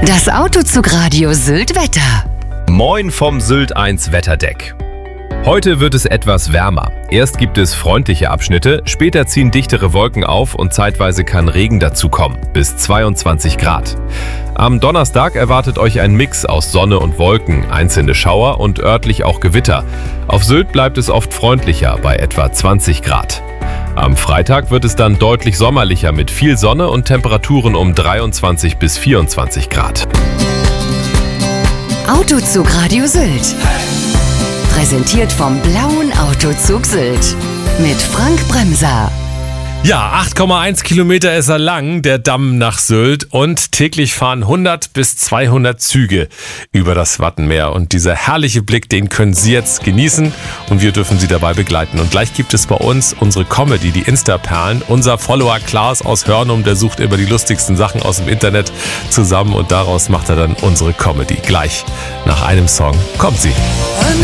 Das Autozugradio Sylt Wetter. Moin vom Sylt 1 Wetterdeck. Heute wird es etwas wärmer. Erst gibt es freundliche Abschnitte, später ziehen dichtere Wolken auf und zeitweise kann Regen dazukommen, bis 22 Grad. Am Donnerstag erwartet euch ein Mix aus Sonne und Wolken, einzelne Schauer und örtlich auch Gewitter. Auf Sylt bleibt es oft freundlicher, bei etwa 20 Grad. Am Freitag wird es dann deutlich sommerlicher mit viel Sonne und Temperaturen um 23 bis 24 Grad. Autozugradio Sylt. Präsentiert vom Blauen Autozug Sylt. Mit Frank Bremser. Ja, 8,1 Kilometer ist er lang, der Damm nach Sylt, und täglich fahren 100 bis 200 Züge über das Wattenmeer. Und dieser herrliche Blick, den können Sie jetzt genießen und wir dürfen Sie dabei begleiten. Und gleich gibt es bei uns unsere Comedy, die Insta-Perlen. Unser Follower Klaas aus Hörnum, der sucht immer die lustigsten Sachen aus dem Internet zusammen und daraus macht er dann unsere Comedy. Gleich nach einem Song kommt sie.